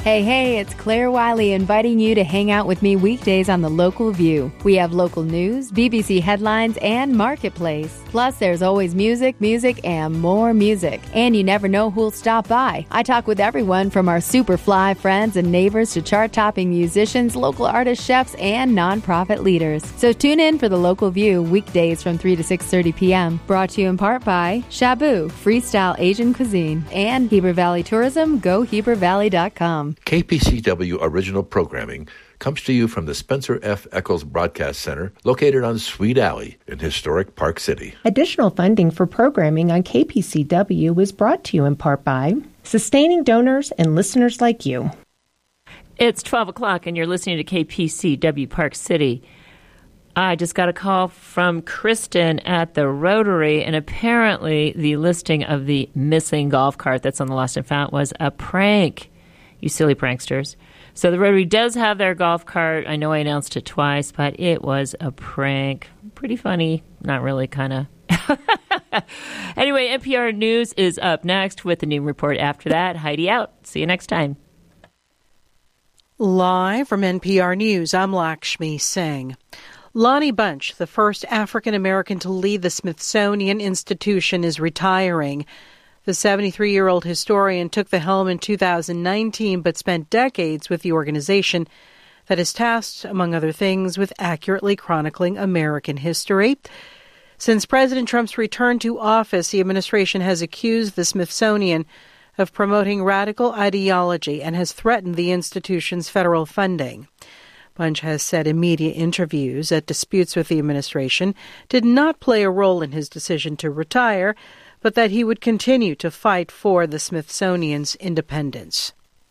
Hey, it's Claire Wiley inviting you to hang out with me weekdays on The Local View. We have local news, BBC headlines, and Marketplace. Plus, there's always music, and more music. And you never know who'll stop by. I talk with everyone from our super fly friends and neighbors to chart-topping musicians, local artists, chefs, and nonprofit leaders. So tune in for The Local View weekdays from 3 to 6:30 p.m. Brought to you in part by Shabu, Freestyle Asian Cuisine, and Heber Valley Tourism, GoHeberValley.com. KPCW original programming comes to you from the Spencer F. Eccles Broadcast Center, located on Sweet Alley in historic Park City. Additional funding for programming on KPCW is brought to you in part by sustaining donors and listeners like you. It's 12 o'clock and you're listening to KPCW Park City. I just got a call from Kristen at the Rotary, and apparently the listing of the missing golf cart that's on the Lost and Found was a prank. You silly pranksters. So the Rotary does have their golf cart. I know I announced it twice, but it was a prank. Pretty funny. Not really, kind of. Anyway, NPR News is up next with the new report after that. Heidi out. See you next time. Live from NPR News, I'm Lakshmi Singh. Lonnie Bunch, the first African-American to lead the Smithsonian Institution, is retiring. The 73-year-old historian took the helm in 2019 but spent decades with the organization that is tasked, among other things, with accurately chronicling American history. Since President Trump's return to office, the administration has accused the Smithsonian of promoting radical ideology and has threatened the institution's federal funding. Bunch has said in media interviews that disputes with the administration did not play a role in his decision to retire, but that he would continue to fight for the Smithsonian's independence.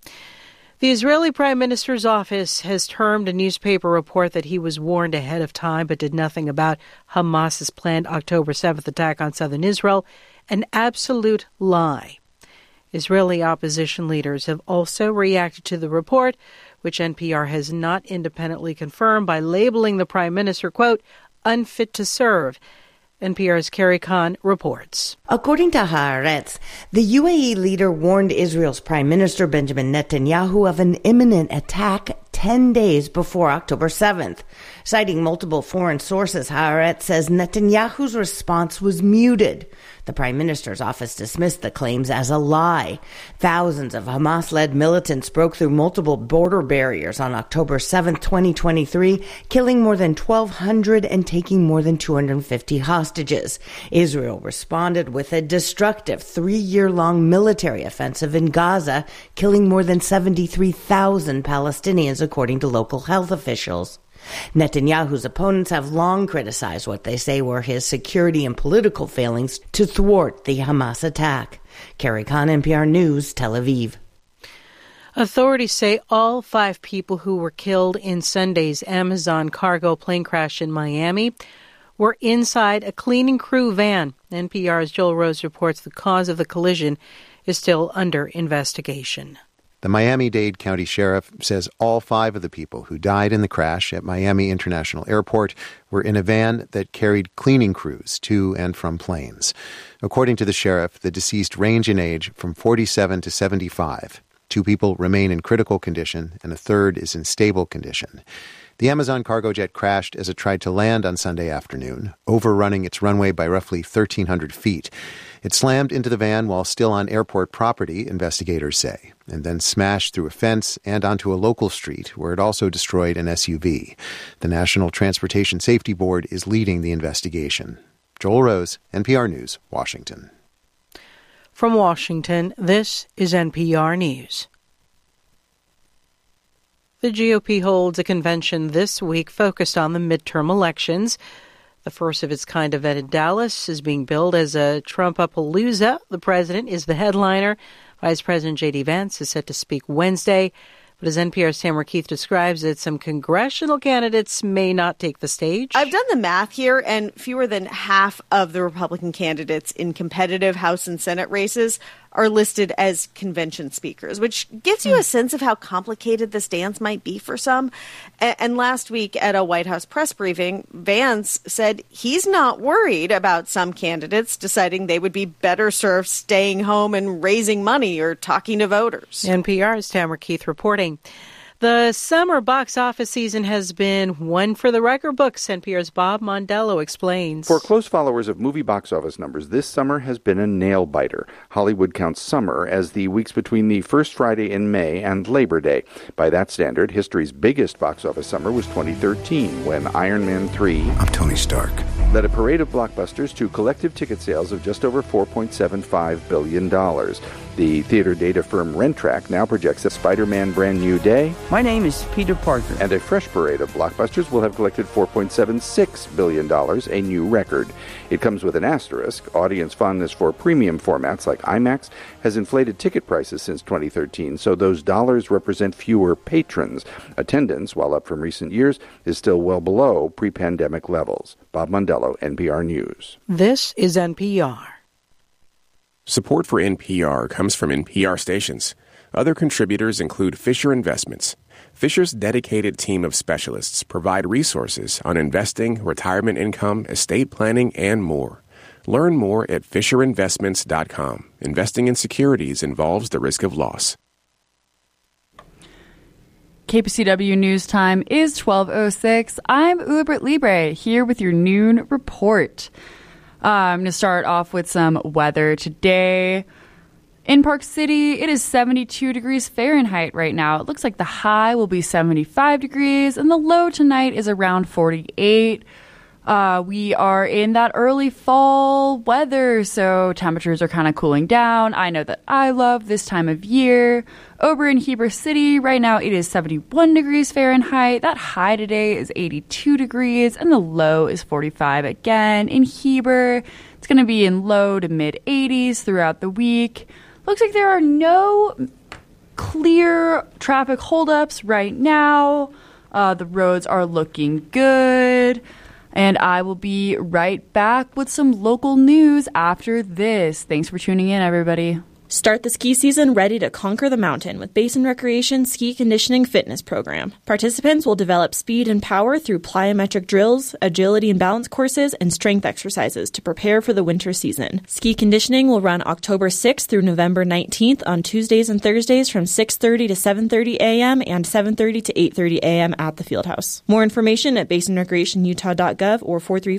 The Israeli Prime Minister's office has termed a newspaper report that he was warned ahead of time but did nothing about Hamas's planned October 7th attack on southern Israel an absolute lie. Israeli opposition leaders have also reacted to the report, which NPR has not independently confirmed, by labeling the Prime Minister, quote, unfit to serve. NPR's Carrie Khan reports. According to Haaretz, the UAE leader warned Israel's Prime Minister Benjamin Netanyahu of an imminent attack 10 days before October 7th. Citing multiple foreign sources, Haaretz says Netanyahu's response was muted. The Prime Minister's office dismissed the claims as a lie. Thousands of Hamas-led militants broke through multiple border barriers on October 7, 2023, killing more than 1,200 and taking more than 250 hostages. Israel responded with a destructive 3-year-long military offensive in Gaza, killing more than 73,000 Palestinians, according to local health officials. Netanyahu's opponents have long criticized what they say were his security and political failings to thwart the Hamas attack. Carrie Khan, NPR News, Tel Aviv. Authorities say all 5 people who were killed in Sunday's Amazon cargo plane crash in Miami were inside a cleaning crew van. NPR's Joel Rose reports the cause of the collision is still under investigation. The Miami-Dade County Sheriff says all 5 of the people who died in the crash at Miami International Airport were in a van that carried cleaning crews to and from planes. According to the sheriff, the deceased range in age from 47 to 75. 2 people remain in critical condition, and a third is in stable condition. The Amazon cargo jet crashed as it tried to land on Sunday afternoon, overrunning its runway by roughly 1,300 feet. It slammed into the van while still on airport property, investigators say, and then smashed through a fence and onto a local street where it also destroyed an SUV. The National Transportation Safety Board is leading the investigation. Joel Rose, NPR News, Washington. From Washington, this is NPR News. The GOP holds a convention this week focused on the midterm elections. The first of its kind event in Dallas is being billed as a Trump-a-palooza. The president is the headliner. Vice President J.D. Vance is set to speak Wednesday. But as NPR's Tamara Keith describes it, some congressional candidates may not take the stage. I've done the math here, and fewer than half of the Republican candidates in competitive House and Senate races are listed as convention speakers, which gives you a sense of how complicated this dance might be for some. And last week at a White House press briefing, Vance said he's not worried about some candidates deciding they would be better served staying home and raising money or talking to voters. NPR's Tamara Keith reporting. The summer box office season has been one for the record books, NPR's Bob Mondello explains. For close followers of movie box office numbers, this summer has been a nail-biter. Hollywood counts summer as the weeks between the first Friday in May and Labor Day. By that standard, history's biggest box office summer was 2013, when Iron Man 3... I'm Tony Stark. ...led a parade of blockbusters to collective ticket sales of just over $4.75 billion. The theater data firm Rentrack now projects a Spider-Man Brand New Day. My name is Peter Parker. And a fresh parade of blockbusters will have collected $4.76 billion, a new record. It comes with an asterisk. Audience fondness for premium formats like IMAX has inflated ticket prices since 2013, so those dollars represent fewer patrons. Attendance, while up from recent years, is still well below pre-pandemic levels. Bob Mondello, NPR News. This is NPR. Support for NPR comes from NPR stations. Other contributors include Fisher Investments. Fisher's dedicated team of specialists provide resources on investing, retirement income, estate planning, and more. Learn more at FisherInvestments.com. Investing in securities involves the risk of loss. KPCW News Time is 12:06. I'm Ubert Libre here with your noon report. I'm going to start off with some weather today. In Park City, it is 72 degrees Fahrenheit right now. It looks like the high will be 75 degrees, and the low tonight is around 48. We are in that early fall weather, so temperatures are kind of cooling down. I know that I love this time of year. Over in Heber City, right now it is 71 degrees Fahrenheit. That high today is 82 degrees, and the low is 45 again. In Heber, it's going to be in low to mid 80s throughout the week. Looks like there are no clear traffic holdups right now. The roads are looking good. And I will be right back with some local news after this. Thanks for tuning in, everybody. Start the ski season ready to conquer the mountain with Basin Recreation Ski Conditioning Fitness Program. Participants will develop speed and power through plyometric drills, agility and balance courses, and strength exercises to prepare for the winter season. Ski conditioning will run October 6th through November 19th on Tuesdays and Thursdays from 6:30 to 7:30 a.m. and 7:30 to 8:30 a.m. at the Fieldhouse. More information at basinrecreationutah.gov or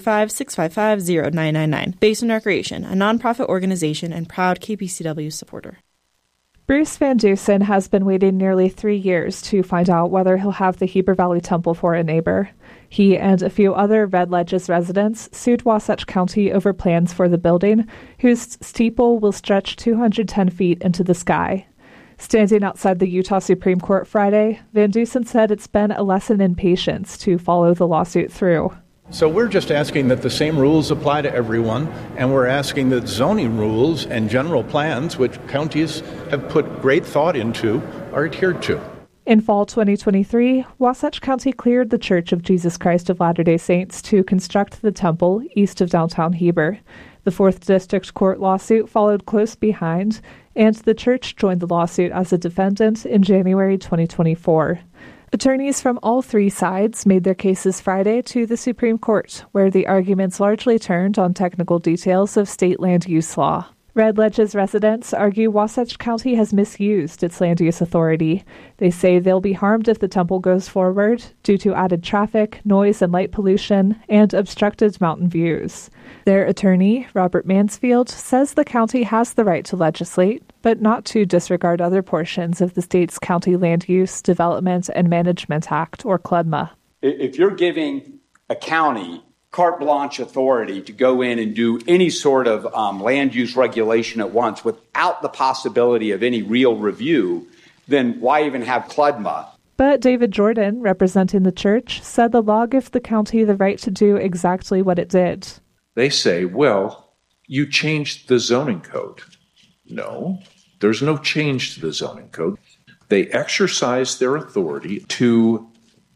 435-655-0999. Basin Recreation, a nonprofit organization and proud KPCW supporter. Bruce Van Dusen has been waiting nearly 3 years to find out whether he'll have the Heber Valley Temple for a neighbor. He and a few other Red Ledges residents sued Wasatch County over plans for the building, whose steeple will stretch 210 feet into the sky. Standing outside the Utah Supreme Court Friday, Van Dusen said it's been a lesson in patience to follow the lawsuit through. So we're just asking that the same rules apply to everyone, and we're asking that zoning rules and general plans, which counties have put great thought into, are adhered to. In fall 2023, Wasatch County cleared the Church of Jesus Christ of Latter-day Saints to construct the temple east of downtown Heber. The 4th District Court lawsuit followed close behind, and the church joined the lawsuit as a defendant in January 2024. Attorneys from all three sides made their cases Friday to the Supreme Court, where the arguments largely turned on technical details of state land use law. Red Ledges residents argue Wasatch County has misused its land use authority. They say they'll be harmed if the temple goes forward due to added traffic, noise and light pollution, and obstructed mountain views. Their attorney, Robert Mansfield, says the county has the right to legislate, but not to disregard other portions of the state's County Land Use, Development, and Management Act, or CLEDMA. If you're giving a county carte blanche authority to go in and do any sort of land use regulation at once without the possibility of any real review, then why even have CLEDMA? But David Jordan, representing the church, said the law gives the county the right to do exactly what it did. They say, well, you changed the zoning code. No, there's no change to the zoning code. They exercise their authority to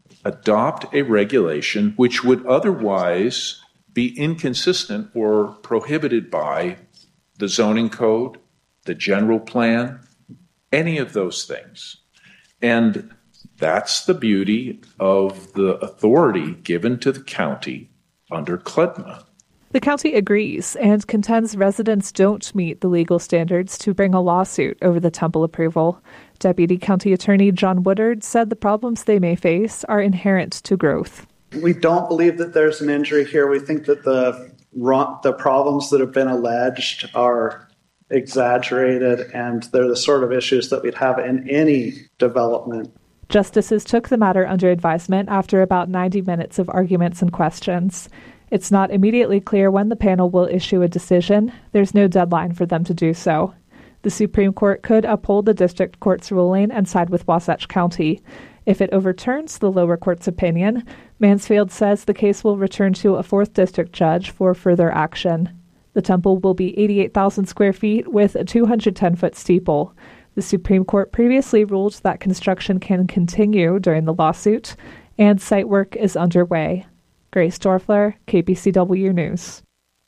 adopt a regulation which would otherwise be inconsistent or prohibited by the zoning code, the general plan, any of those things. And that's the beauty of the authority given to the county under CLEDMA. The county agrees and contends residents don't meet the legal standards to bring a lawsuit over the temple approval. Deputy County Attorney John Woodard said the problems they may face are inherent to growth. We don't believe that there's an injury here. We think that the problems that have been alleged are exaggerated, and they're the sort of issues that we'd have in any development. Justices took the matter under advisement after about 90 minutes of arguments and questions. It's not immediately clear when the panel will issue a decision. There's no deadline for them to do so. The Supreme Court could uphold the district court's ruling and side with Wasatch County. If it overturns the lower court's opinion, Mansfield says the case will return to a 4th District judge for further action. The temple will be 88,000 square feet with a 210-foot steeple. The Supreme Court previously ruled that construction can continue during the lawsuit, and site work is underway. Grace Dorfler, KPCW News.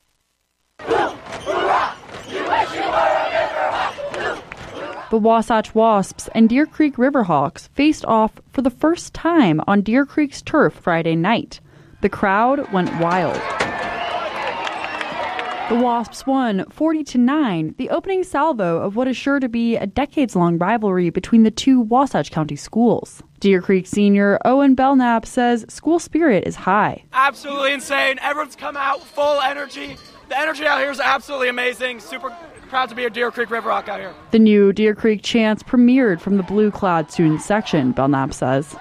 The Wasatch Wasps and Deer Creek Riverhawks faced off for the first time on Deer Creek's turf Friday night. The crowd went wild. The Wasps won 40-9, the opening salvo of what is sure to be a decades-long rivalry between the two Wasatch County schools. Deer Creek senior Owen Belknap says school spirit is high. Absolutely insane. Everyone's come out full energy. The energy out here is absolutely amazing. Super proud to be a Deer Creek Riverhawk out here. The new Deer Creek chants premiered from the blue-clad student section, Belknap says.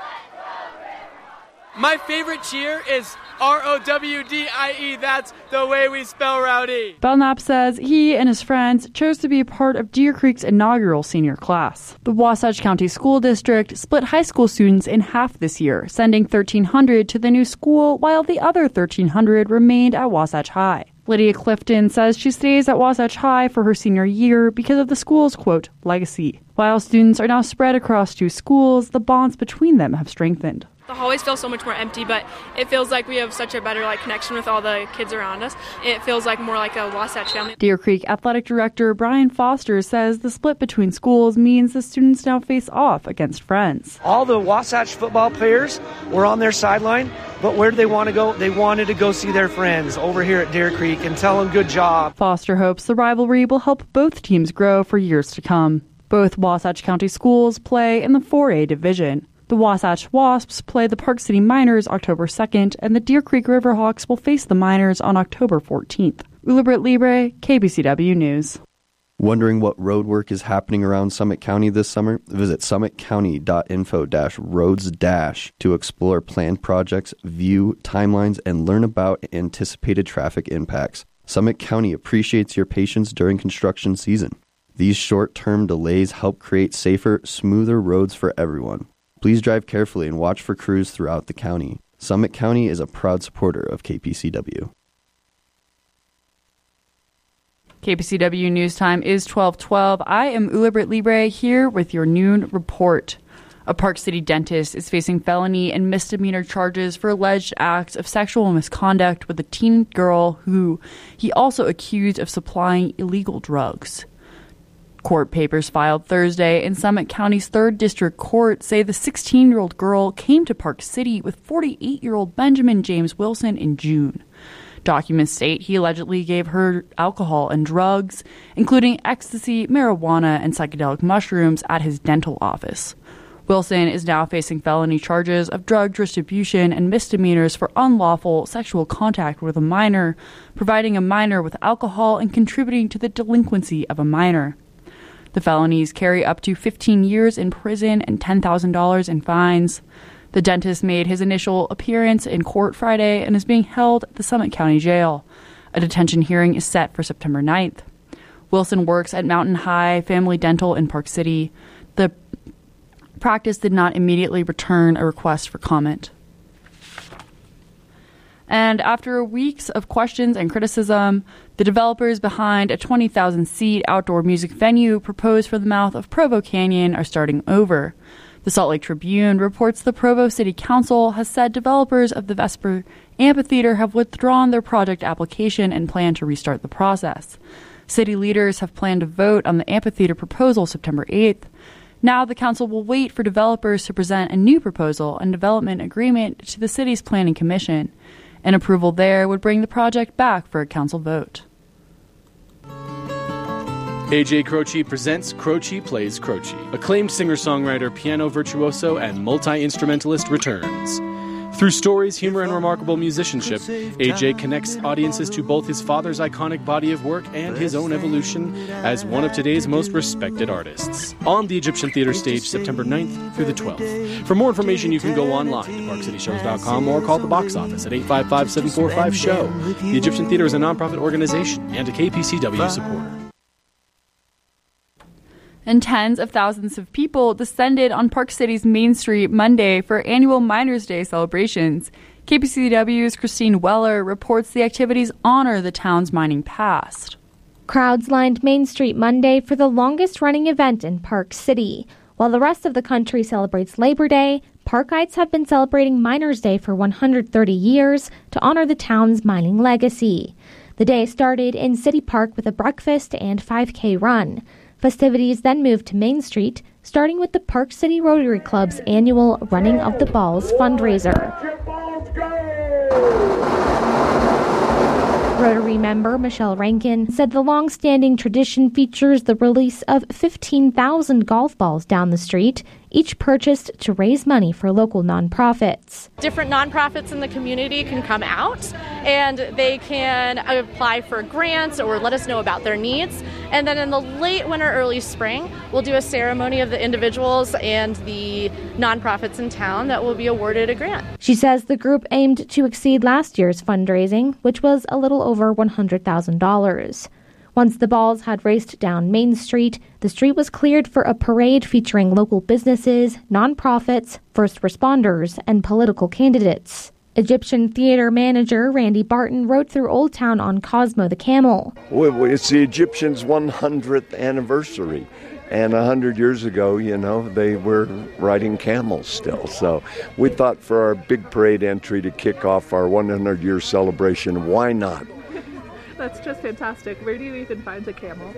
My favorite cheer is R-O-W-D-I-E. That's the way we spell rowdy. Belknap says he and his friends chose to be a part of Deer Creek's inaugural senior class. The Wasatch County School District split high school students in half this year, sending 1,300 to the new school while the other 1,300 remained at Wasatch High. Lydia Clifton says she stays at Wasatch High for her senior year because of the school's, quote, legacy. While students are now spread across two schools, the bonds between them have strengthened. The hallways feel so much more empty, but it feels like we have such a better connection with all the kids around us. It feels like more like a Wasatch family. Deer Creek Athletic Director Brian Foster says the split between schools means the students now face off against friends. All the Wasatch football players were on their sideline, but where did they want to go? They wanted to go see their friends over here at Deer Creek and tell them good job. Foster hopes the rivalry will help both teams grow for years to come. Both Wasatch County schools play in the 4A division. The Wasatch Wasps play the Park City Miners October 2nd, and the Deer Creek Riverhawks will face the Miners on October 14th. Ulibrit Libre, KBCW News. Wondering what road work is happening around Summit County this summer? Visit summitcounty.info-roads- to explore planned projects, view timelines, and learn about anticipated traffic impacts. Summit County appreciates your patience during construction season. These short-term delays help create safer, smoother roads for everyone. Please drive carefully and watch for crews throughout the county. Summit County is a proud supporter of KPCW. KPCW News Time is 12:12. I am Ulibrit Libre here with your noon report. A Park City dentist is facing felony and misdemeanor charges for alleged acts of sexual misconduct with a teen girl who he also accused of supplying illegal drugs. Court papers filed Thursday in Summit County's 3rd District Court say the 16-year-old girl came to Park City with 48-year-old Benjamin James Wilson in June. Documents state he allegedly gave her alcohol and drugs, including ecstasy, marijuana, and psychedelic mushrooms at his dental office. Wilson is now facing felony charges of drug distribution and misdemeanors for unlawful sexual contact with a minor, providing a minor with alcohol, and contributing to the delinquency of a minor. The felonies carry up to 15 years in prison and $10,000 in fines. The dentist made his initial appearance in court Friday and is being held at the Summit County Jail. A detention hearing is set for September 9th. Wilson works at Mountain High Family Dental in Park City. The practice did not immediately return a request for comment. And after weeks of questions and criticism, the developers behind a 20,000-seat outdoor music venue proposed for the mouth of Provo Canyon are starting over. The Salt Lake Tribune reports the Provo City Council has said developers of the Vesper Amphitheater have withdrawn their project application and plan to restart the process. City leaders have planned to vote on the amphitheater proposal September 8th. Now the council will wait for developers to present a new proposal and development agreement to the city's planning commission. An approval there would bring the project back for a council vote. AJ Croce presents Croce Plays Croce. Acclaimed singer-songwriter, piano virtuoso, and multi-instrumentalist returns. Through stories, humor, and remarkable musicianship, AJ connects audiences to both his father's iconic body of work and his own evolution as one of today's most respected artists. On the Egyptian Theater stage, September 9th through the 12th. For more information, you can go online to parkcityshows.com or call the box office at 855-745-SHOW. The Egyptian Theater is a nonprofit organization and a KPCW supporter. And tens of thousands of people descended on Park City's Main Street Monday for annual Miners' Day celebrations. KPCW's Christine Weller reports the activities honor the town's mining past. Crowds lined Main Street Monday for the longest-running event in Park City. While the rest of the country celebrates Labor Day, Parkites have been celebrating Miners' Day for 130 years to honor the town's mining legacy. The day started in City Park with a breakfast and 5K run. Festivities then moved to Main Street, starting with the Park City Rotary Club's annual Running of the Balls fundraiser. Rotary member Michelle Rankin said the long-standing tradition features the release of 15,000 golf balls down the street, each purchased to raise money for local nonprofits. Different nonprofits in the community can come out and they can apply for grants or let us know about their needs. And then in the late winter, early spring, we'll do a ceremony of the individuals and the nonprofits in town that will be awarded a grant. She says the group aimed to exceed last year's fundraising, which was a little over $100,000. Once the balls had raced down Main Street, the street was cleared for a parade featuring local businesses, nonprofits, first responders, and political candidates. Egyptian theater manager Randy Barton rode through Old Town on Cosmo the Camel. Well, it's the Egyptians' 100th anniversary. And 100 years ago, they were riding camels still. So we thought for our big parade entry to kick off our 100-year celebration, why not? That's just fantastic. Where do you even find a camel?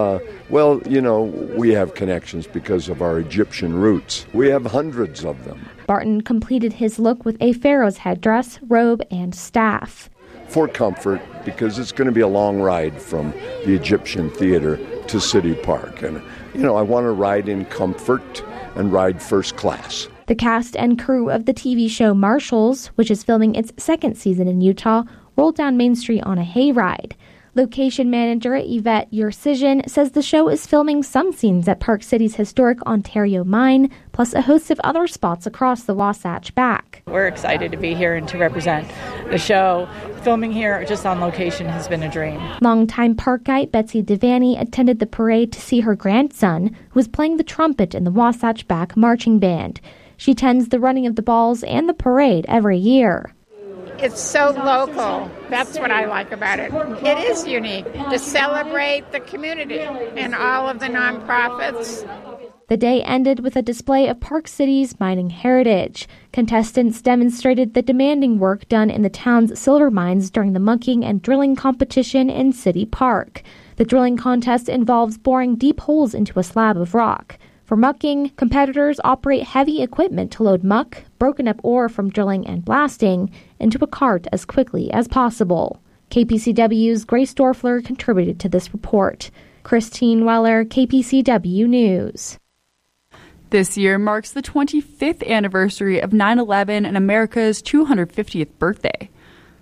We have connections because of our Egyptian roots. We have hundreds of them. Barton completed his look with a pharaoh's headdress, robe, and staff. For comfort, because it's going to be a long ride from the Egyptian Theater to City Park. And, I want to ride in comfort and ride first class. The cast and crew of the TV show Marshals, which is filming its second season in Utah, rolled down Main Street on a hayride. Location manager Yvette Yersijan says the show is filming some scenes at Park City's historic Ontario mine, plus a host of other spots across the Wasatch Back. We're excited to be here and to represent the show. Filming here just on location has been a dream. Longtime Parkite Betsy Devaney attended the parade to see her grandson, who was playing the trumpet in the Wasatch Back marching band. She attends the running of the balls and the parade every year. It's so local. That's what I like about it. It is unique to celebrate the community and all of the nonprofits. The day ended with a display of Park City's mining heritage. Contestants demonstrated the demanding work done in the town's silver mines during the mucking and drilling competition in City Park. The drilling contest involves boring deep holes into a slab of rock. For mucking, competitors operate heavy equipment to load muck, broken up ore from drilling and blasting, into a cart as quickly as possible. KPCW's Grace Dorfler contributed to this report. Christine Weller, KPCW News. This year marks the 25th anniversary of 9/11 and America's 250th birthday.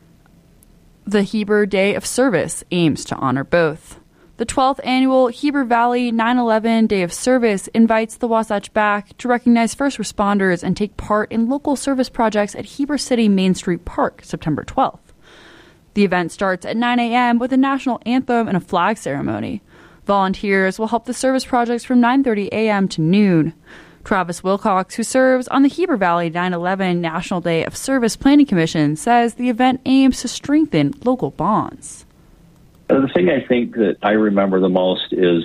The Heber Day of Service aims to honor both. The 12th annual Heber Valley 9/11 Day of Service invites the Wasatch Back to recognize first responders and take part in local service projects at Heber City Main Street Park, September 12th. The event starts at 9 a.m. with a national anthem and a flag ceremony. Volunteers will help the service projects from 9:30 a.m. to noon. Travis Wilcox, who serves on the Heber Valley 9/11 National Day of Service Planning Commission, says the event aims to strengthen local bonds. The thing I think that I remember the most is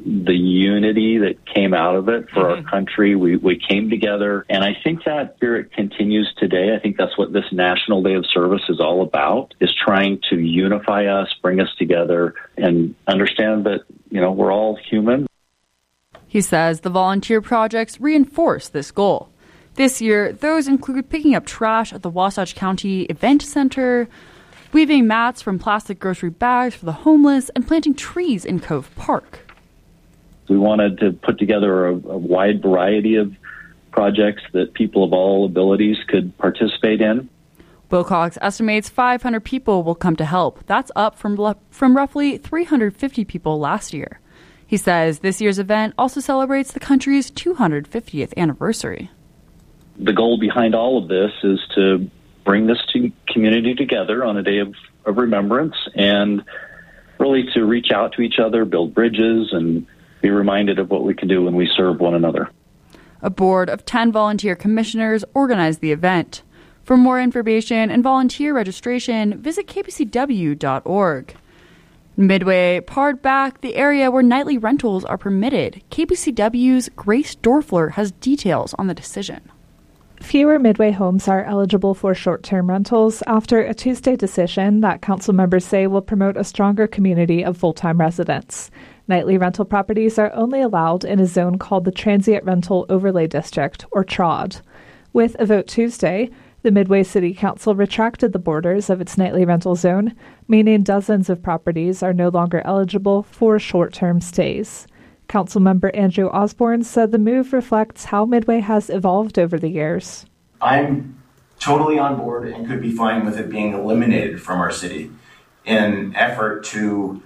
the unity that came out of it for our country. We came together, and I think that spirit continues today. I think that's what this National Day of Service is all about, is trying to unify us, bring us together, and understand that, we're all human. He says the volunteer projects reinforce this goal. This year, those include picking up trash at the Wasatch County Event Center, weaving mats from plastic grocery bags for the homeless, and planting trees in Cove Park. We wanted to put together a wide variety of projects that people of all abilities could participate in. Wilcox estimates 500 people will come to help. That's up from roughly 350 people last year. He says this year's event also celebrates the country's 250th anniversary. The goal behind all of this is to bring this community together on a day of remembrance, and really to reach out to each other, build bridges, and be reminded of what we can do when we serve one another. A board of 10 volunteer commissioners organized the event. For more information and volunteer registration, visit kbcw.org. Midway pared back the area where nightly rentals are permitted. KBCW's Grace Dorfler has details on the decision. Fewer Midway homes are eligible for short-term rentals after a Tuesday decision that council members say will promote a stronger community of full-time residents. Nightly rental properties are only allowed in a zone called the Transient Rental Overlay District, or TROD. With a vote Tuesday, the Midway City Council retracted the borders of its nightly rental zone, meaning dozens of properties are no longer eligible for short-term stays. Councilmember Andrew Osborne said the move reflects how Midway has evolved over the years. I'm totally on board and could be fine with it being eliminated from our city in an effort to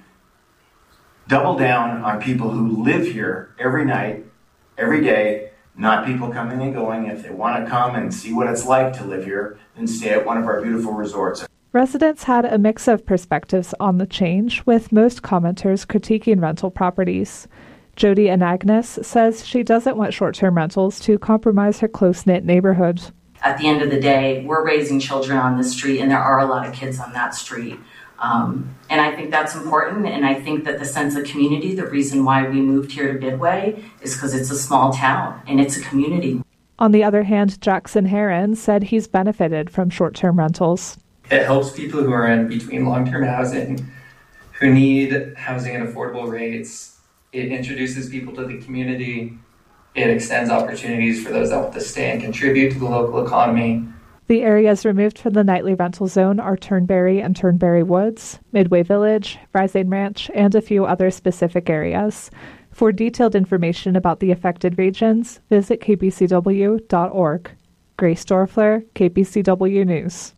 double down on people who live here every night, every day, not people coming and going. If they want to come and see what it's like to live here, then stay at one of our beautiful resorts. Residents had a mix of perspectives on the change, with most commenters critiquing rental properties. Jody Anagnis says she doesn't want short-term rentals to compromise her close-knit neighborhood. At the end of the day, we're raising children on this street, and there are a lot of kids on that street. And I think that's important, and I think that the sense of community, the reason why we moved here to Midway, is because it's a small town, and it's a community. On the other hand, Jackson Heron said he's benefited from short-term rentals. It helps people who are in between long-term housing, who need housing at affordable rates. It introduces people to the community. It extends opportunities for those that want to stay and contribute to the local economy. The areas removed from the nightly rental zone are Turnberry and Turnberry Woods, Midway Village, Rising Ranch, and a few other specific areas. For detailed information about the affected regions, visit kbcw.org. Grace Dorfler, KBCW News.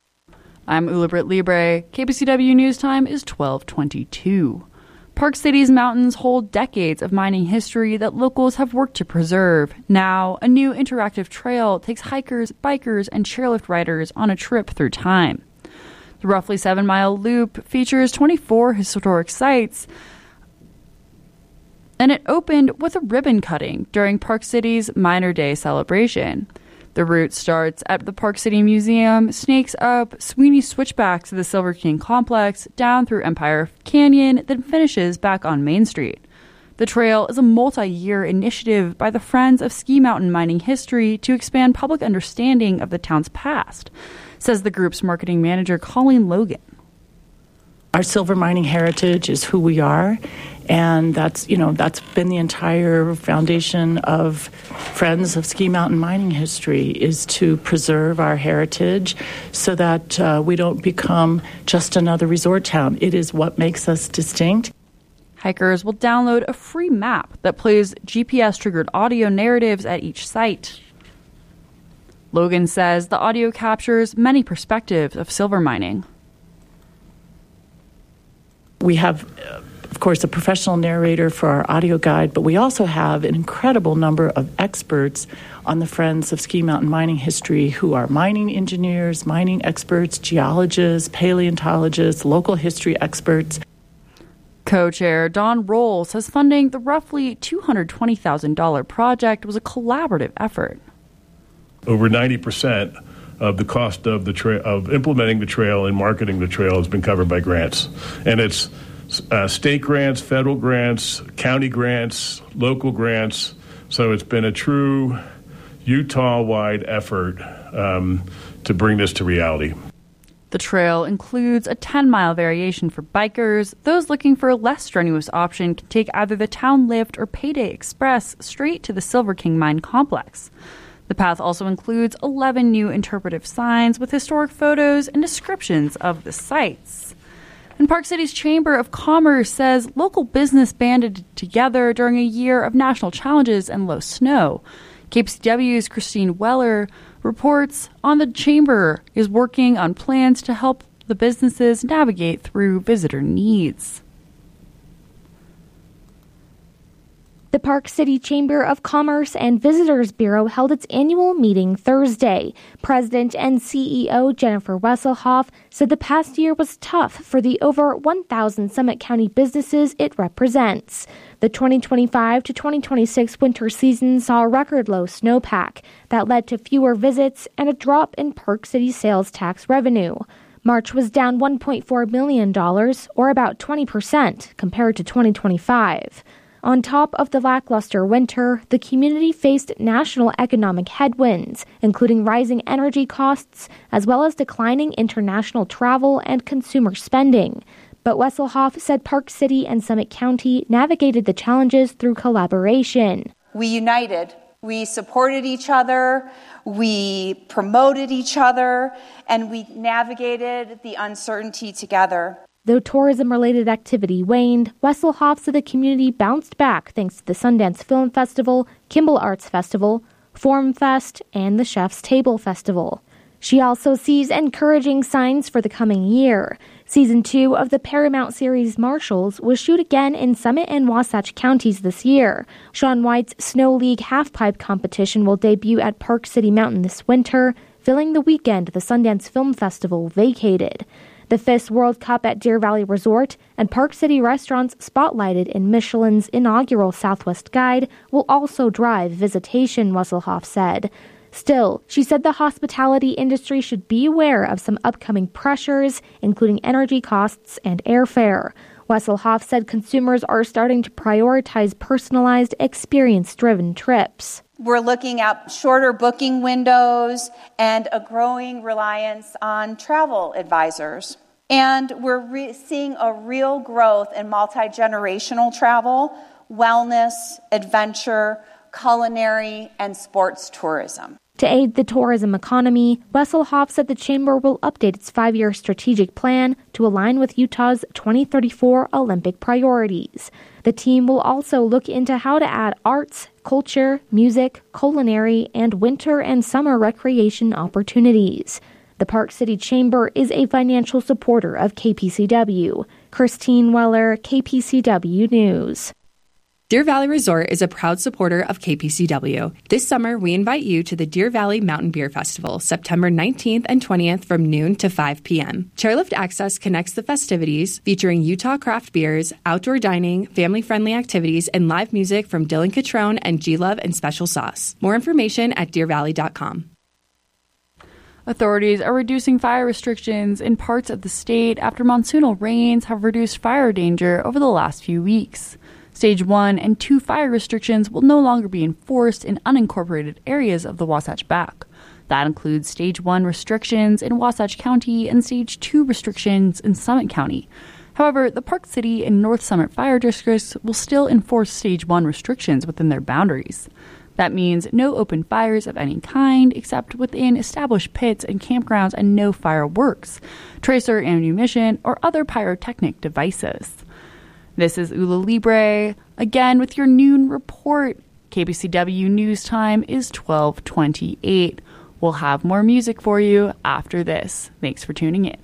I'm Ula Libre. KBCW News Time is 12:22. Park City's mountains hold decades of mining history that locals have worked to preserve. Now, a new interactive trail takes hikers, bikers, and chairlift riders on a trip through time. The roughly 7-mile loop features 24 historic sites, and it opened with a ribbon cutting during Park City's Miner Day celebration. The route starts at the Park City Museum, snakes up Sweeney Switchback to the Silver King Complex, down through Empire Canyon, then finishes back on Main Street. The trail is a multi-year initiative by the Friends of Ski Mountain Mining History to expand public understanding of the town's past, says the group's marketing manager, Colleen Logan. Our silver mining heritage is who we are, and that's been the entire foundation of Friends of Ski Mountain Mining History, is to preserve our heritage so that we don't become just another resort town. It is what makes us distinct. Hikers will download a free map that plays GPS-triggered audio narratives at each site. Logan says the audio captures many perspectives of silver mining. We have, of course, a professional narrator for our audio guide, but we also have an incredible number of experts on the Friends of Ski Mountain Mining History who are mining engineers, mining experts, geologists, paleontologists, local history experts. Co-chair Don Roll says funding the roughly $220,000 project was a collaborative effort. Over 90% of the cost of the of implementing the trail and marketing the trail has been covered by grants, and it's state grants, federal grants, county grants, local grants. So it's been a true Utah-wide effort to bring this to reality. The trail includes a 10-mile variation for bikers. Those looking for a less strenuous option can take either the Town Lift or Payday Express straight to the Silver King Mine Complex. The path also includes 11 new interpretive signs with historic photos and descriptions of the sites. And Park City's Chamber of Commerce says local business banded together during a year of national challenges and low snow. KPCW's Christine Weller reports on the Chamber is working on plans to help the businesses navigate through visitor needs. The Park City Chamber of Commerce and Visitors Bureau held its annual meeting Thursday. President and CEO Jennifer Wesselhoff said the past year was tough for the over 1,000 Summit County businesses it represents. The 2025 to 2026 winter season saw a record low snowpack that led to fewer visits and a drop in Park City sales tax revenue. March was down $1.4 million, or about 20% compared to 2025. On top of the lackluster winter, the community faced national economic headwinds, including rising energy costs, as well as declining international travel and consumer spending. But Wesselhoff said Park City and Summit County navigated the challenges through collaboration. We united. We supported each other. We promoted each other. And we navigated the uncertainty together. Though tourism-related activity waned, Wesselhoff said the community bounced back thanks to the Sundance Film Festival, Kimball Arts Festival, Forum Fest, and the Chef's Table Festival. She also sees encouraging signs for the coming year. Season 2 of the Paramount series Marshals will shoot again in Summit and Wasatch counties this year. Shaun White's Snow League halfpipe competition will debut at Park City Mountain this winter, filling the weekend the Sundance Film Festival vacated. The FIS World Cup at Deer Valley Resort and Park City restaurants spotlighted in Michelin's inaugural Southwest Guide will also drive visitation, Wesselhoff said. Still, she said the hospitality industry should be aware of some upcoming pressures, including energy costs and airfare. Wesselhoff said consumers are starting to prioritize personalized, experience-driven trips. We're looking at shorter booking windows and a growing reliance on travel advisors. And we're seeing a real growth in multi-generational travel, wellness, adventure, culinary, and sports tourism. To aid the tourism economy, Wesselhoff said the Chamber will update its 5-year strategic plan to align with Utah's 2034 Olympic priorities. The team will also look into how to add arts, culture, music, culinary, and winter and summer recreation opportunities. The Park City Chamber is a financial supporter of KPCW. Christine Weller, KPCW News. Deer Valley Resort is a proud supporter of KPCW. This summer, we invite you to the Deer Valley Mountain Beer Festival, September 19th and 20th from noon to 5 p.m. Chairlift Access connects the festivities, featuring Utah craft beers, outdoor dining, family-friendly activities, and live music from Dylan Catrone and G-Love and Special Sauce. More information at deervalley.com. Authorities are reducing fire restrictions in parts of the state after monsoonal rains have reduced fire danger over the last few weeks. Stage 1 and 2 fire restrictions will no longer be enforced in unincorporated areas of the Wasatch Back. That includes Stage 1 restrictions in Wasatch County and Stage 2 restrictions in Summit County. However, the Park City and North Summit fire districts will still enforce Stage 1 restrictions within their boundaries. That means no open fires of any kind except within established pits and campgrounds, and no fireworks, tracer ammunition, or other pyrotechnic devices. This is Ula Libre, again with your noon report. KPCW News Time is 12:28. We'll have more music for you after this. Thanks for tuning in.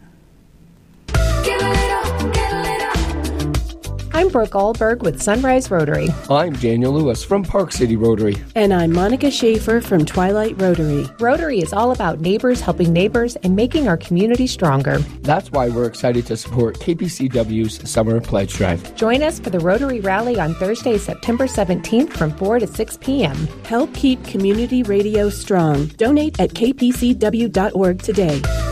I'm Brooke Allberg with Sunrise Rotary. I'm Daniel Lewis from Park City Rotary. And I'm Monica Schaefer from Twilight Rotary. Rotary is all about neighbors helping neighbors and making our community stronger. That's why we're excited to support KPCW's Summer Pledge Drive. Join us for the Rotary Rally on Thursday, September 17th from 4 to 6 p.m. Help keep community radio strong. Donate at kpcw.org today.